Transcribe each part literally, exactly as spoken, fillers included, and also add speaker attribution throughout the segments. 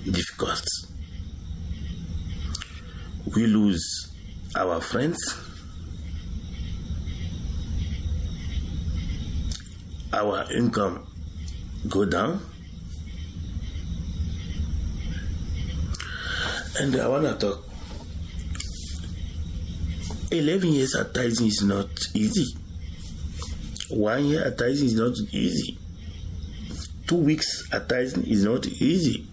Speaker 1: difficult. We lose our friends, our income go down, and I want to talk. eleven years at Tyson is not easy. One year at Tyson is not easy. Two weeks at Tyson is not easy.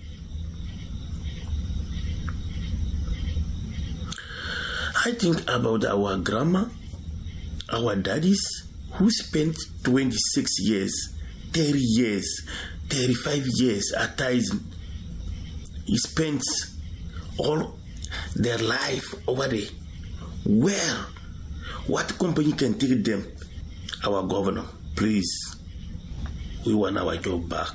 Speaker 1: I think about our grandma, our daddies, who spent twenty-six years, thirty years, thirty-five years at Tyson. He spent all their life over there. Where? What company can take them? Our governor, please. We want our job back.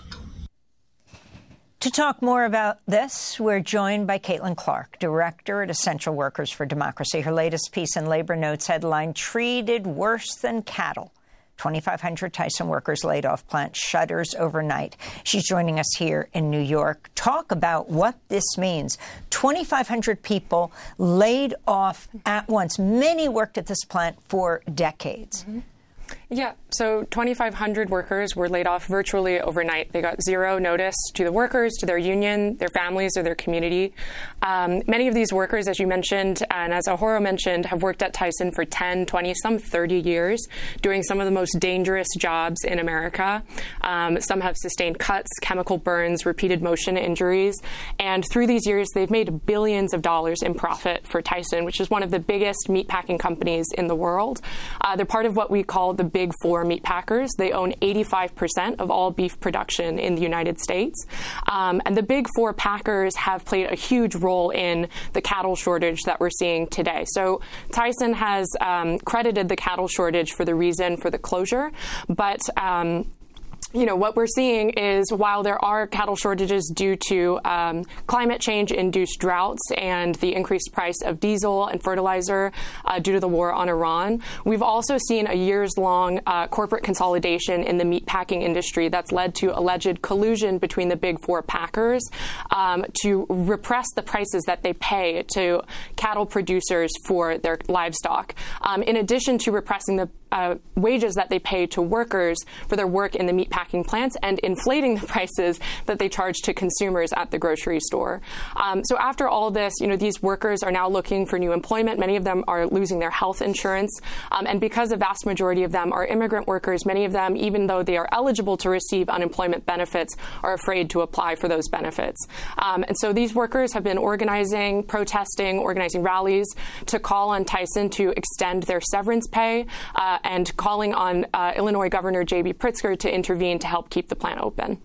Speaker 2: To talk more about this, we're joined by Caitlin Clark, director at Essential Workers for Democracy. Her latest piece in Labor Notes headline, Treated Worse Than Cattle. twenty-five hundred Tyson workers laid off, plant shutters overnight. She's joining us here in New York. Talk about what this means. twenty-five hundred people laid off at once. Many worked at this plant for decades.
Speaker 3: Mm-hmm. Yeah, so twenty-five hundred workers were laid off virtually overnight. They got zero notice to the workers, to their union, their families, or their community. Um, many of these workers, as you mentioned, and as Ahoro mentioned, have worked at Tyson for ten, twenty, some thirty years, doing some of the most dangerous jobs in America. Um, some have sustained cuts, chemical burns, repeated motion injuries. And through these years, they've made billions of dollars in profit for Tyson, which is one of the biggest meatpacking companies in the world. Uh, they're part of what we call the Big Four meat packers. They own eighty-five percent of all beef production in the United States. Um, and the Big Four packers have played a huge role in the cattle shortage that we're seeing today. So Tyson has um, credited the cattle shortage for the reason for the closure, but um, You know, what we're seeing is while there are cattle shortages due to um, climate change-induced droughts and the increased price of diesel and fertilizer uh, due to the war on Iran, we've also seen a years-long uh, corporate consolidation in the meatpacking industry that's led to alleged collusion between the Big Four packers um, to repress the prices that they pay to cattle producers for their livestock, um, in addition to repressing the Uh, wages that they pay to workers for their work in the meatpacking plants and inflating the prices that they charge to consumers at the grocery store. Um, so after all this, you know, these workers are now looking for new employment. Many of them are losing their health insurance. Um, and because the vast majority of them are immigrant workers, many of them, even though they are eligible to receive unemployment benefits, are afraid to apply for those benefits. Um, and so these workers have been organizing, protesting, organizing rallies to call on Tyson to extend their severance pay, uh, and calling on uh, Illinois Governor J B Pritzker to intervene to help keep the plant open.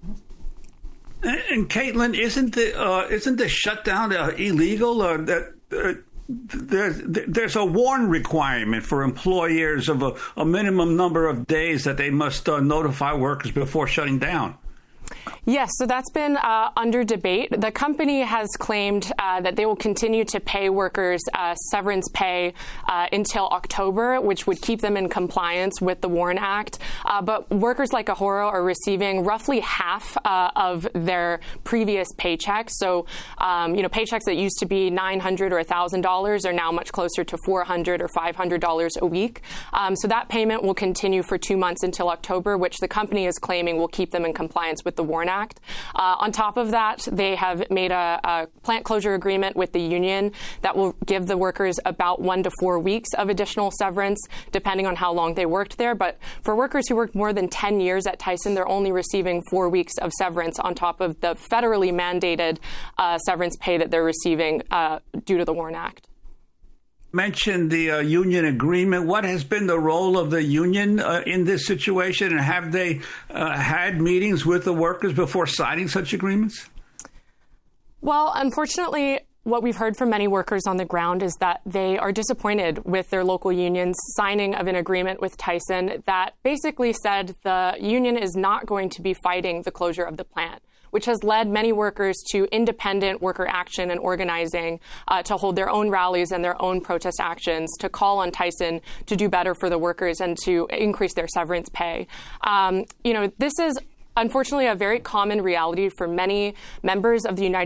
Speaker 4: And, and Caitlin, isn't the uh, isn't the shutdown uh, illegal? Or that uh, there's there's a warn requirement for employers of a, a minimum number of days that they must uh, notify workers before shutting down.
Speaker 3: Yes, so that's been uh, under debate. The company has claimed uh, that they will continue to pay workers uh, severance pay uh, until October, which would keep them in compliance with the WARN Act. Uh, but workers like Ahoro are receiving roughly half uh, of their previous paychecks. So, um, you know, paychecks that used to be nine hundred dollars or one thousand dollars are now much closer to four hundred dollars or five hundred dollars a week. Um, so that payment will continue for two months until October, which the company is claiming will keep them in compliance with the WARN Act. Uh, on top of that, they have made a, a plant closure agreement with the union that will give the workers about one to four weeks of additional severance, depending on how long they worked there. But for workers who worked more than ten years at Tyson, they're only receiving four weeks of severance on top of the federally mandated uh, severance pay that they're receiving uh, due to the WARN Act.
Speaker 4: Mentioned the uh, union agreement. What has been the role of the union uh, in this situation, and have they uh, had meetings with the workers before signing such agreements?
Speaker 3: Well, unfortunately, what we've heard from many workers on the ground is that they are disappointed with their local union's signing of an agreement with Tyson that basically said the union is not going to be fighting the closure of the plant, which has led many workers to independent worker action and organizing uh, to hold their own rallies and their own protest actions to call on Tyson to do better for the workers and to increase their severance pay. Um, you know, this is unfortunately a very common reality for many members of the United